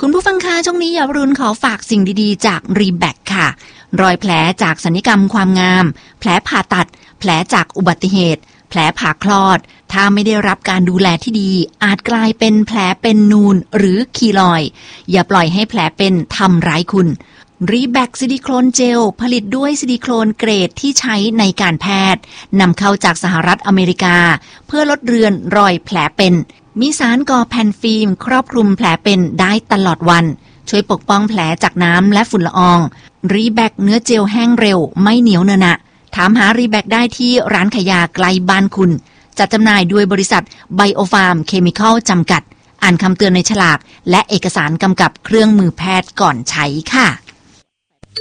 คุณผู้ฟังคะช่วงนี้อย่ารุนขอฝากสิ่งดีๆจากรีแบคค่ะรอยแผลจากศัลยกรรมความงามแผลผ่าตัดแผลจากอุบัติเหตุแผลผ่าคลอดถ้าไม่ได้รับการดูแลที่ดีอาจกลายเป็นแผลเป็นนูนหรือคีลอยด์อย่าปล่อยให้แผลเป็นทำร้ายคุณรีแบคซิลิโคนเจลผลิตด้วยซิลิโคนเกรดที่ใช้ในการแพทย์นำเข้าจากสหรัฐอเมริกาเพื่อลดเรือนรอยแผลเป็นมีสารก่อแผ่นฟิล์มครอบคลุมแผลเป็นได้ตลอดวันช่วยปกป้องแผลจากน้ำและฝุ่นละอองรีแบคเนื้อเจลแห้งเร็วไม่เหนียวเนอะหนะถามหารีแบคได้ที่ร้านขายยาใกล้บ้านคุณจัดจำหน่ายด้วยบริษัทไบโอฟาร์มเคมีคอลจำกัดอ่านคำเตือนในฉลากและเอกสารกำกับเครื่องมือแพทย์ก่อนใช้ค่ะ